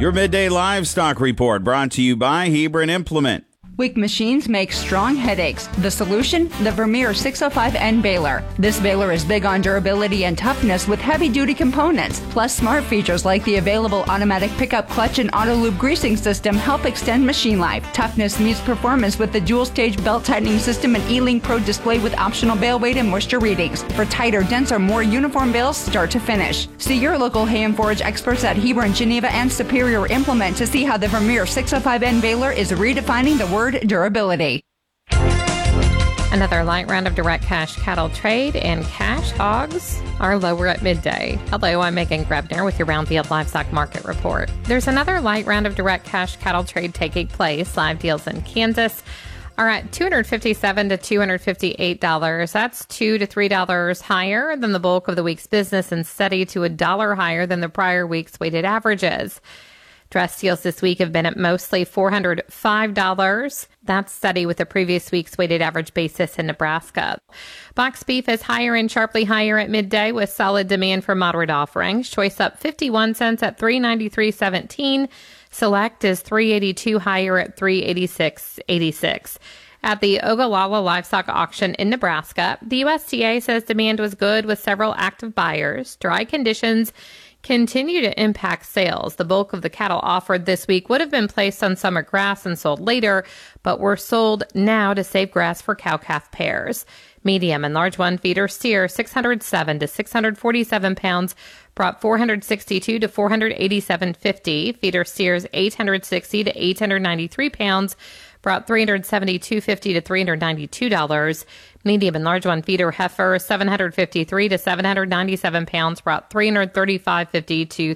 Your Midday Livestock Report brought to you by Hebron Implement. Weak machines make strong headaches. The solution? The Vermeer 605N baler. This baler is big on durability and toughness with heavy-duty components. Plus, smart features like the available automatic pickup clutch and auto-lube greasing system help extend machine life. Toughness meets performance with the dual-stage belt-tightening system and E-Link Pro display with optional bale weight and moisture readings. For tighter, denser, more uniform bales start to finish. See your local hay and forage experts at Hebron, Geneva, and Superior Implement to see how the Vermeer 605N baler is redefining the word durability. Another light round of direct cash cattle trade and cash hogs are lower at midday. Hello, I'm Megan Grebner with your Roundfield Livestock Market Report. There's another light round of direct cash cattle trade taking place. Live deals in Kansas are at $257 to $258. That's $2 to $3 higher than the bulk of the week's business and steady to $1 higher than the prior week's weighted averages. Dress deals this week have been at mostly $405. That's steady with the previous week's weighted average basis in Nebraska. Box beef is higher and sharply higher at midday with solid demand for moderate offerings. Choice up 51 cents at $393.17. Select is $382 higher at $386.86. At the Ogallala Livestock Auction in Nebraska, the USDA says demand was good with several active buyers. Dry conditions continue to impact sales. The bulk of the cattle offered this week would have been placed on summer grass and sold later, but were sold now to save grass for cow-calf pairs. Medium and large one feeder steer 607 to 647 pounds brought 462 to 487.50. Feeder steers 860 to 893 pounds brought $372.50 to $392. Medium and large one feeder heifer 753 to 797 pounds brought $335.50 to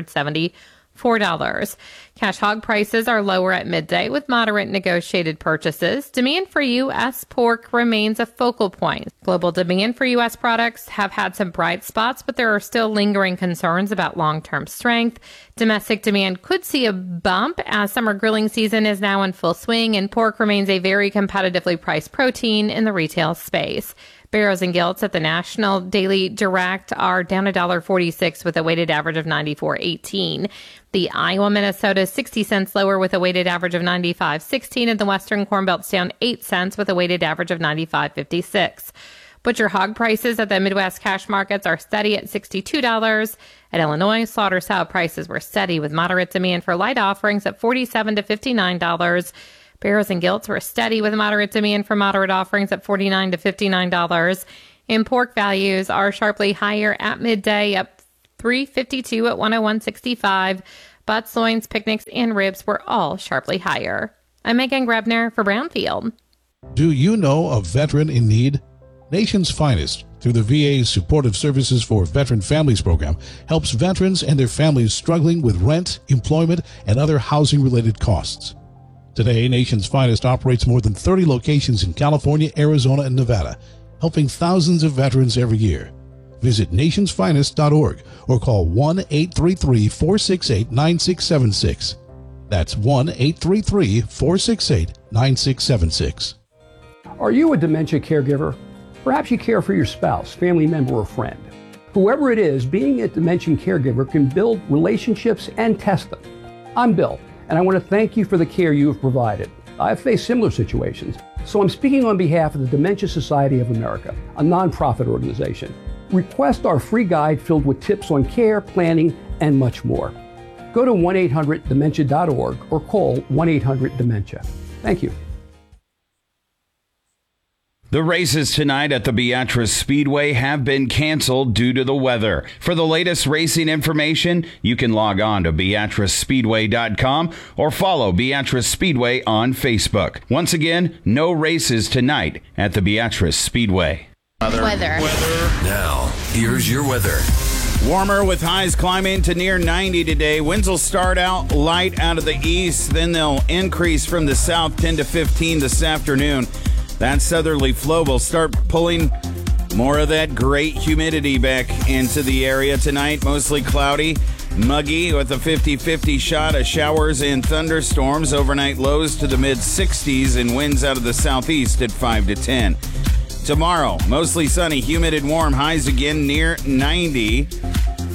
$374. Cash hog prices are lower at midday with moderate negotiated purchases. Demand for U.S. pork remains a focal point. Global demand for U.S. products have had some bright spots, but there are still lingering concerns about long-term strength. Domestic demand could see a bump as summer grilling season is now in full swing, and pork remains a very competitively priced protein in the retail space. Barrows and gilts at the National Daily Direct are down $1.46 with a weighted average of 94.18. The Iowa Minnesota is 60 cents lower with a weighted average of 95.16, and the Western Corn Belt's down 8 cents with a weighted average of 95.56. Butcher hog prices at the Midwest cash markets are steady at $62. At Illinois, slaughter sow prices were steady with moderate demand for light offerings at $47 to $59. Barrows and gilts were steady with moderate demand for moderate offerings at $49 to $59. And pork values are sharply higher at midday, up $3.52 at $101.65. Butts, loins, picnics, and ribs were all sharply higher. I'm Megan Grebner for Brownfield. Do you know a veteran in need? Nation's Finest, through the VA's Supportive Services for Veteran Families program, helps veterans and their families struggling with rent, employment, and other housing-related costs. Today, Nation's Finest operates more than 30 locations in California, Arizona, and Nevada, helping thousands of veterans every year. Visit nationsfinest.org or call 1-833-468-9676. That's 1-833-468-9676. Are you a dementia caregiver? Perhaps you care for your spouse, family member, or friend. Whoever it is, being a dementia caregiver can build relationships and test them. I'm Bill, and I want to thank you for the care you have provided. I've faced similar situations, so I'm speaking on behalf of the Dementia Society of America, a nonprofit organization. Request our free guide filled with tips on care, planning, and much more. Go to 1-800-DEMENTIA.org or call 1-800-DEMENTIA. Thank you. The races tonight at the Beatrice Speedway have been canceled due to the weather. For the latest racing information, you can log on to BeatriceSpeedway.com or follow Beatrice Speedway on Facebook. Once again, no races tonight at the Beatrice Speedway. Weather. Now, here's your weather. Warmer with highs climbing to near 90 today. Winds will start out light out of the east, then they'll increase from the south 10 to 15 this afternoon. That southerly flow will start pulling more of that great humidity back into the area tonight. Mostly cloudy, muggy with a 50-50 shot of showers and thunderstorms. Overnight lows to the mid-60s and winds out of the southeast at 5 to 10. Tomorrow, mostly sunny, humid and warm. Highs again near 90.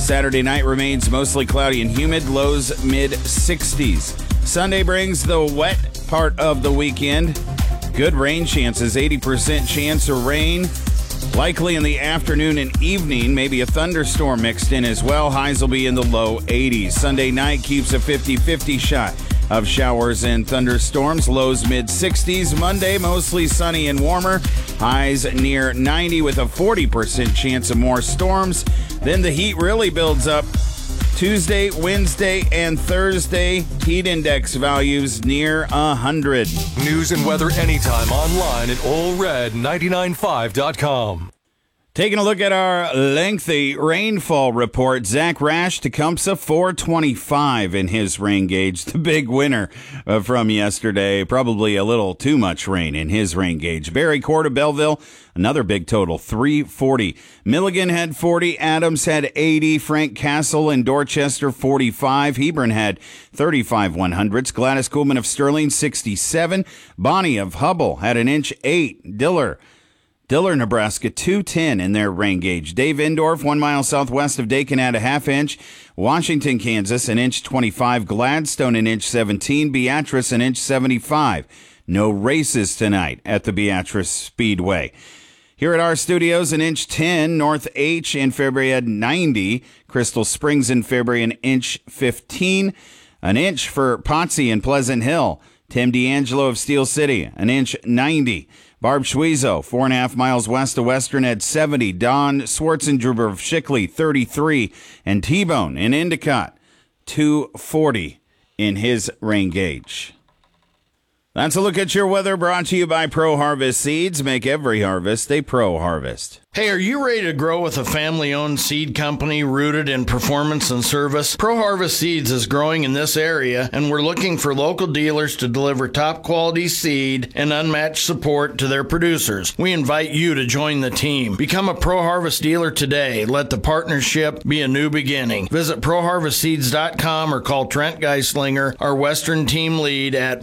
Saturday night remains mostly cloudy and humid, lows mid-60s. Sunday brings the wet part of the weekend. Good rain chances, 80% chance of rain. Likely in the afternoon and evening, maybe a thunderstorm mixed in as well. Highs will be in the low 80s. Sunday night keeps a 50-50 shot of showers and thunderstorms, lows mid-60s. Monday, mostly sunny and warmer. Highs near 90 with a 40% chance of more storms. Then the heat really builds up. Tuesday, Wednesday, and Thursday, heat index values near 100. News and weather anytime online at allred995.com. Taking a look at our lengthy rainfall report, Zach Rash, Tecumseh, 425 in his rain gauge. The big winner from yesterday. Probably a little too much rain in his rain gauge. Barry Court of Belleville, another big total, 340. Milligan had 40. Adams had 80. Frank Castle in Dorchester, 45. Hebron had 35 100s. Gladys Kuhlman of Sterling, 67. Bonnie of Hubble had an inch 8. Diller, Nebraska, 210 in their rain gauge. Dave Indorf, 1 mile southwest of Dakin, had a half inch. Washington, Kansas, an inch 25. Gladstone, an inch 17. Beatrice, an inch 75. No races tonight at the Beatrice Speedway. Here at our studios, an inch 10. North H in February had 90. Crystal Springs in February, an inch 15. An inch for Potsy in Pleasant Hill. Tim D'Angelo of Steel City, an inch 90. Barb Schwezo, 4.5 miles west of Western, had 70. Don Schwartzendruber of Shickley, 33. And T-Bone in Endicott, 240 in his rain gauge. That's a look at your weather, brought to you by Pro Harvest Seeds. Make every harvest a Pro Harvest. Hey, are you ready to grow with a family-owned seed company rooted in performance and service? Pro Harvest Seeds is growing in this area, and we're looking for local dealers to deliver top-quality seed and unmatched support to their producers. We invite you to join the team. Become a Pro Harvest dealer today. Let the partnership be a new beginning. Visit ProHarvestSeeds.com or call Trent Geislinger, our Western team lead, at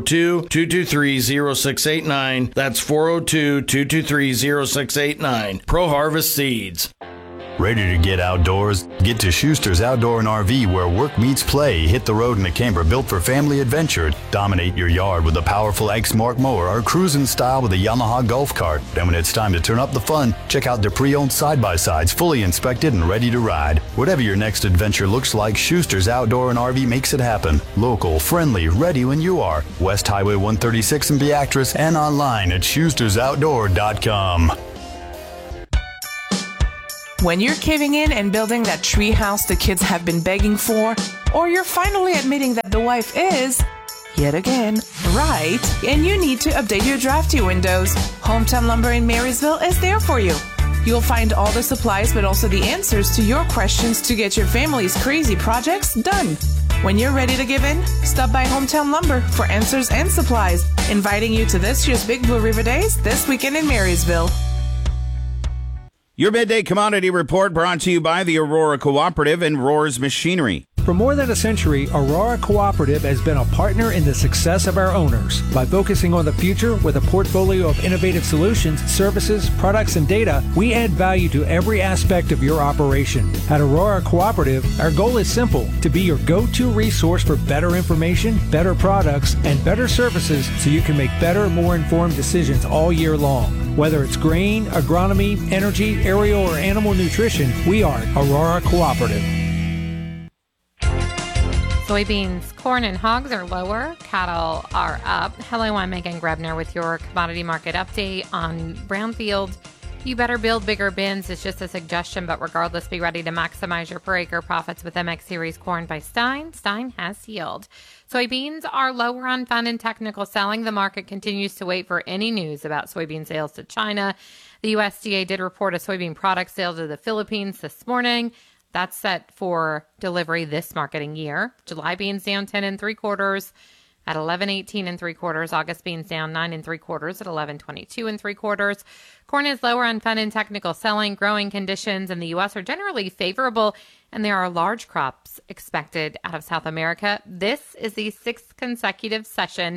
402-223-0689. That's 402-223-0689. Pro Harvest Seeds. Ready to get outdoors? Get to Schuster's Outdoor and RV, where work meets play. Hit the road in a camper built for family adventure. Dominate your yard with a powerful X-Mark mower, or cruise in style with a Yamaha golf cart. Then when it's time to turn up the fun, check out their pre-owned side-by-sides, fully inspected and ready to ride. Whatever your next adventure looks like, Schuster's Outdoor and RV makes it happen. Local, friendly, ready when you are. West Highway 136 in Beatrice, and online at schustersoutdoor.com. When you're caving in and building that tree house the kids have been begging for, or you're finally admitting that the wife is, yet again, right, and you need to update your drafty windows, Hometown Lumber in Marysville is there for you. You'll find all the supplies but also the answers to your questions to get your family's crazy projects done. When you're ready to give in, stop by Hometown Lumber for answers and supplies, inviting you to this year's Big Blue River Days this weekend in Marysville. Your Midday Commodity Report brought to you by the Aurora Cooperative and Rohr's Machinery. For more than a century, Aurora Cooperative has been a partner in the success of our owners. By focusing on the future with a portfolio of innovative solutions, services, products, and data, we add value to every aspect of your operation. At Aurora Cooperative, our goal is simple: to be your go-to resource for better information, better products, and better services so you can make better, more informed decisions all year long. Whether it's grain, agronomy, energy, aerial, or animal nutrition, we are Aurora Cooperative. Soybeans, corn, and hogs are lower. Cattle are up. Hello, I'm Megan Grebner with your commodity market update on Brownfield. You better build bigger bins. It's just a suggestion, but regardless, be ready to maximize your per acre profits with MX Series corn by Stein. Stein has yield. Soybeans are lower on fund and technical selling. The market continues to wait for any news about soybean sales to China. The USDA did report a soybean product sale to the Philippines this morning. That's set for delivery this marketing year. July beans down 10 3/4 at 11.18 3/4. August beans down 9 3/4 at 11.22 3/4. Corn is lower on fund and technical selling. Growing conditions in the U.S. are generally favorable, and there are large crops expected out of South America. This is the 6th consecutive session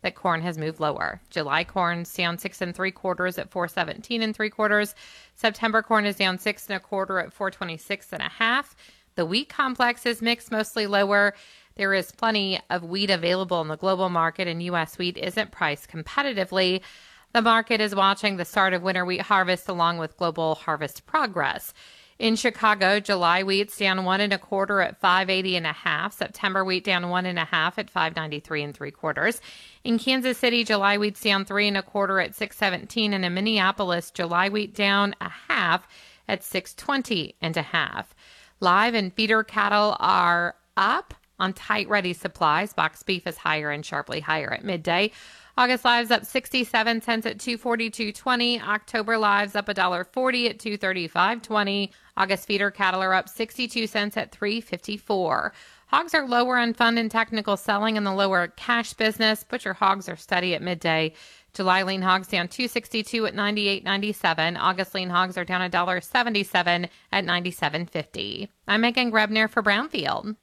that corn has moved lower. July corn's down 6 3/4 at $4.17 3/4. September corn is down 6 1/4 at $4.26 1/2. The wheat complex is mixed, mostly lower. There is plenty of wheat available in the global market, and U.S. wheat isn't priced competitively. The market is watching the start of winter wheat harvest along with global harvest progress. In Chicago, July wheat's down 1 1/4 at $5.80 1/2. September wheat down 1 1/2 at $5.93 3/4. In Kansas City, July wheat's down 3 1/4 at $6.17, and in Minneapolis, July wheat down 1/2 at $6.20 1/2. Live and feeder cattle are up on tight ready supplies. Box beef is higher and sharply higher at midday. August live's up 67 cents at $242.20. October live's up $1.40 at $235.20. August feeder cattle are up 62 cents at $354. Hogs are lower on fund and technical selling in the lower cash business. Butcher hogs are steady at midday. July lean hogs down $262 at $98.97. August lean hogs are down $1.77 at $97.50. I'm Megan Grebner for Brownfield.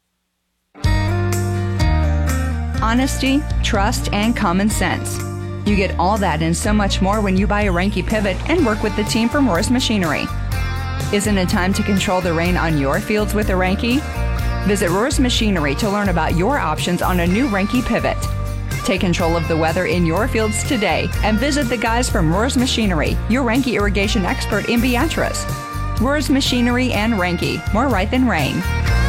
Honesty, trust, and common sense. You get all that and so much more when you buy a Reinke pivot and work with the team from Roars Machinery. Isn't it time to control the rain on your fields with a Reinke? Visit Roars Machinery to learn about your options on a new Reinke pivot. Take control of the weather in your fields today and visit the guys from Roars Machinery, your Reinke irrigation expert in Beatrice. Roars Machinery and Reinke, more right than rain.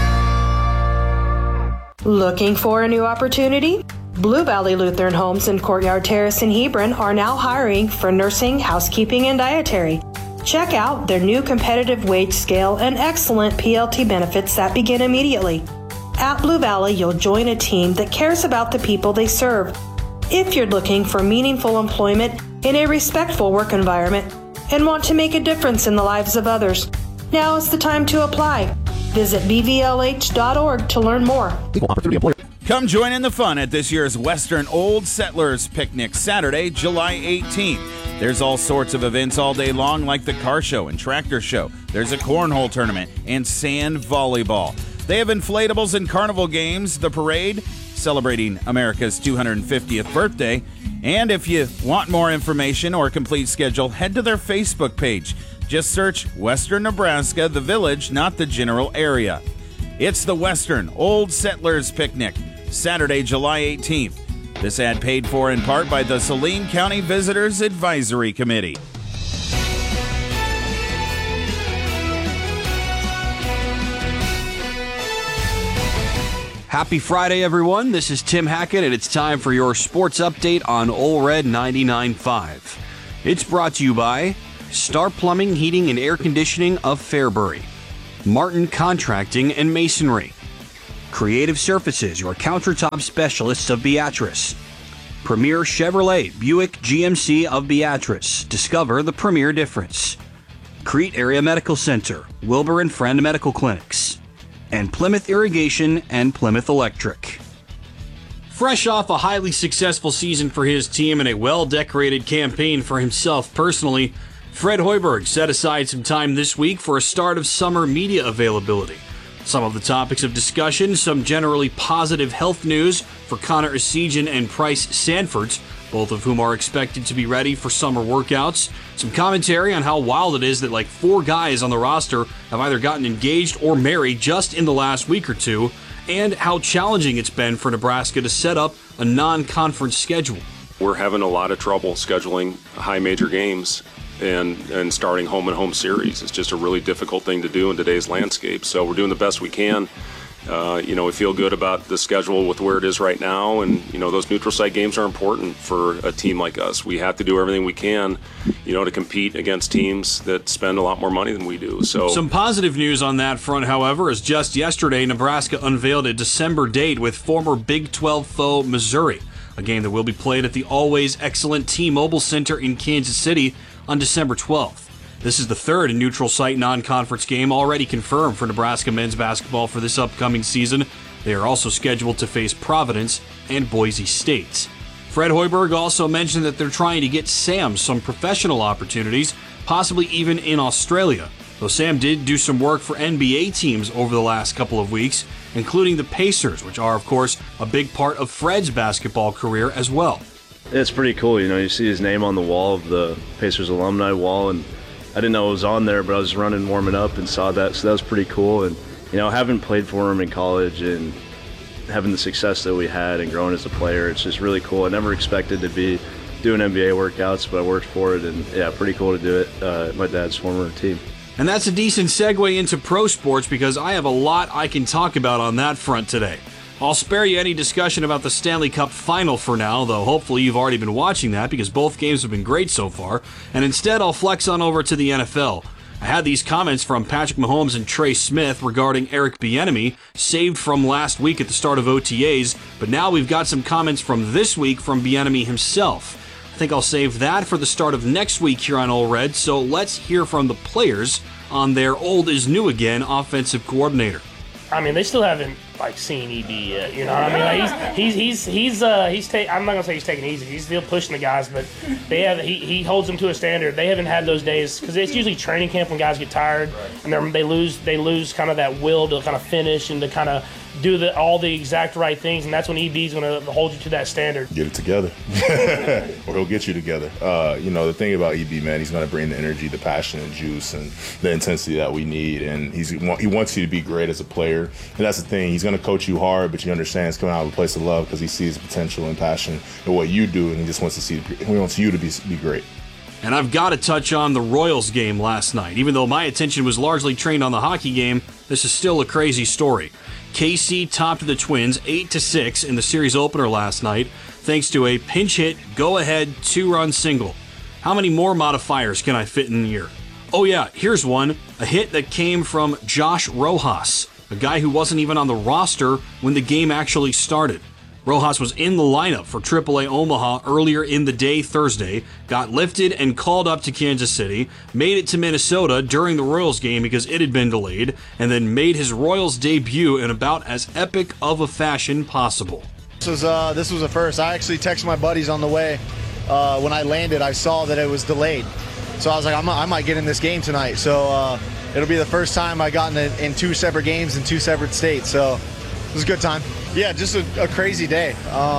Looking for a new opportunity? Blue Valley Lutheran Homes in Courtyard Terrace in Hebron are now hiring for nursing, housekeeping, and dietary. Check out their new competitive wage scale and excellent PLT benefits that begin immediately. At Blue Valley, you'll join a team that cares about the people they serve. If you're looking for meaningful employment in a respectful work environment and want to make a difference in the lives of others, now is the time to apply. Visit bvlh.org to learn more. Come join in the fun at this year's Western Old Settlers Picnic, Saturday, July 18th. There's all sorts of events all day long, like the car show and tractor show. There's a cornhole tournament and sand volleyball. They have inflatables and carnival games, the parade, celebrating America's 250th birthday. And if you want more information or a complete schedule, head to their Facebook page. Just search Western Nebraska, the village, not the general area. It's the Western Old Settlers Picnic, Saturday, July 18th. This ad paid for in part by the Saline County Visitors Advisory Committee. Happy Friday, everyone. This is Tim Hackett, and it's time for your sports update on Ole Red 99.5. It's brought to you by Star Plumbing, Heating, and Air Conditioning of Fairbury, Martin Contracting and Masonry, Creative Surfaces, your countertop specialists of Beatrice, Premier Chevrolet Buick GMC of Beatrice. Discover the premier difference. Crete Area Medical Center, Wilbur and Friend Medical Clinics, and Plymouth Irrigation and Plymouth Electric. Fresh off a highly successful season for his team and a well-decorated campaign for himself personally, Fred Hoiberg set aside some time this week for a start of summer media availability. Some of the topics of discussion, some generally positive health news for Connor Essegian and Price Sanfords, both of whom are expected to be ready for summer workouts. Some commentary on how wild it is that like 4 guys on the roster have either gotten engaged or married just in the last week or two, and how challenging it's been for Nebraska to set up a non-conference schedule. We're having a lot of trouble scheduling high major games and starting home and home series. It's just a really difficult thing to do in today's landscape. So we're doing the best we can. We feel good about the schedule with where it is right now, and those neutral site games are important for a team like us. We have to do everything we can, to compete against teams that spend a lot more money than we do. So some positive news on that front, however, is just yesterday Nebraska unveiled a December date with former Big 12 foe Missouri, a game that will be played at the always excellent T-Mobile Center in Kansas City on December 12th. This is the third neutral site non-conference game already confirmed for Nebraska men's basketball for this upcoming season. They are also scheduled to face Providence and Boise State. Fred Hoiberg also mentioned that they're trying to get Sam some professional opportunities, possibly even in Australia, though Sam did do some work for NBA teams over the last couple of weeks, including the Pacers, which are, of course, a big part of Fred's basketball career as well. It's pretty cool. You see his name on the wall of the Pacers alumni wall, and I didn't know it was on there, but I was running, warming up, and saw that, so that was pretty cool. And, having played for him in college and having the success that we had and growing as a player, it's just really cool. I never expected to be doing NBA workouts, but I worked for it, and yeah, pretty cool to do it at my dad's former team. And that's a decent segue into pro sports because I have a lot I can talk about on that front today. I'll spare you any discussion about the Stanley Cup Final for now, though hopefully you've already been watching that because both games have been great so far, and instead I'll flex on over to the NFL. I had these comments from Patrick Mahomes and Trey Smith regarding Eric Bieniemy, saved from last week at the start of OTAs, but now we've got some comments from this week from Bieniemy himself. I think I'll save that for the start of next week here on Ole Red, so let's hear from the players on their old is new again offensive coordinator. I mean, they still haven't seen EB yet. You know what I mean? He's I'm not gonna say he's taking it easy. He's still pushing the guys, but he holds them to a standard. They haven't had those days because it's usually training camp when guys get tired and they lose kind of that will to kind of finish and to kind of do all the exact right things, and that's when EB's going to hold you to that standard. Get it together, or he'll get you together. The thing about EB, man, he's going to bring the energy, the passion, and juice, and the intensity that we need, and he wants you to be great as a player, and that's the thing. He's going to coach you hard, but you understand it's coming out of a place of love because he sees potential and passion in what you do, and he just wants you to be great. And I've got to touch on the Royals game last night. Even though my attention was largely trained on the hockey game, this is still a crazy story. KC topped the Twins 8-6 in the series opener last night, thanks to a pinch hit, go-ahead, 2-run single. How many more modifiers can I fit in here? Oh yeah, here's one. A hit that came from Josh Rojas, a guy who wasn't even on the roster when the game actually started. Rojas was in the lineup for AAA Omaha earlier in the day Thursday, got lifted and called up to Kansas City, made it to Minnesota during the Royals game because it had been delayed, and then made his Royals debut in about as epic of a fashion possible. This was a first. I actually texted my buddies on the way. When I landed, I saw that it was delayed. So I was like, I might get in this game tonight. So it'll be the first time I got in two separate games in two separate states. So it was a good time. Yeah, just a crazy day.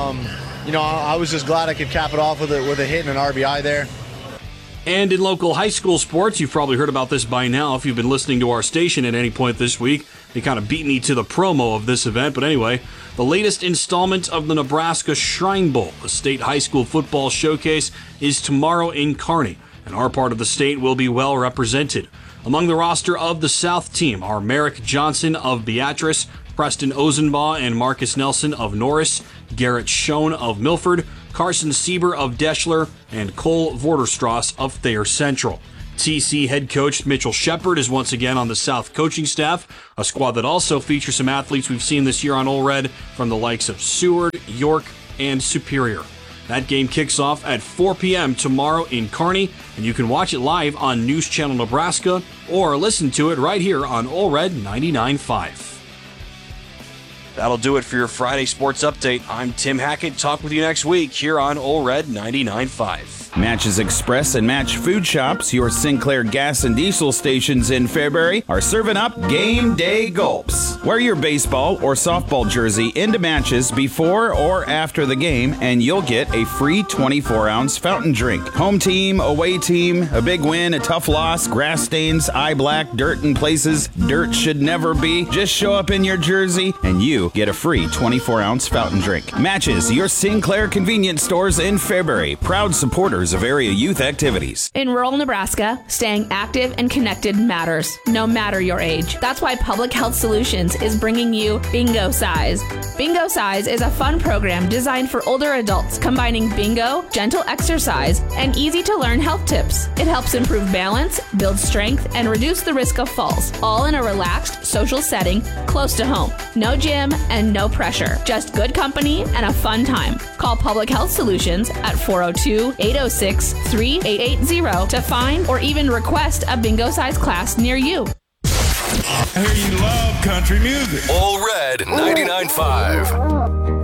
I was just glad I could cap it off with a hit and an RBI there. And in local high school sports, you've probably heard about this by now if you've been listening to our station at any point this week. They kind of beat me to the promo of this event, but anyway, the latest installment of the Nebraska Shrine Bowl, a state high school football showcase, is tomorrow in Kearney, and our part of the state will be well represented. Among the roster of the South team are Merrick Johnson of Beatrice, Preston Ozenbaugh and Marcus Nelson of Norris, Garrett Schoen of Milford, Carson Sieber of Deschler, and Cole Vorderstrass of Thayer Central. TC head coach Mitchell Shepard is once again on the South coaching staff, a squad that also features some athletes we've seen this year on Ole Red from the likes of Seward, York, and Superior. That game kicks off at 4 p.m. tomorrow in Kearney, and you can watch it live on News Channel Nebraska or listen to it right here on Ole Red 99.5. That'll do it for your Friday Sports Update. I'm Tim Hackett. Talk with you next week here on Ole Red 99.5. Matches Express and Match Food Shops, your Sinclair gas and diesel stations in Fairbury, are serving up Game Day Gulps. Wear your baseball or softball jersey into matches before or after the game, and you'll get a free 24-ounce fountain drink. Home team, away team, a big win, a tough loss, grass stains, eye black, dirt in places dirt should never be. Just show up in your jersey, and you get a free 24-ounce fountain drink. Matches, your Sinclair convenience stores in Fairbury, proud supporters of area youth activities. In rural Nebraska, staying active and connected matters, no matter your age. That's why Public Health Solutions is bringing you Bingo Size. Bingo Size is a fun program designed for older adults, combining bingo, gentle exercise, and easy-to-learn health tips. It helps improve balance, build strength, and reduce the risk of falls, all in a relaxed, social setting close to home. No gym and no pressure, just good company and a fun time. Call Public Health Solutions at 402-806-3880 to find or even request a bingo size class near you. I hear you love country music. Ole Red 99.5.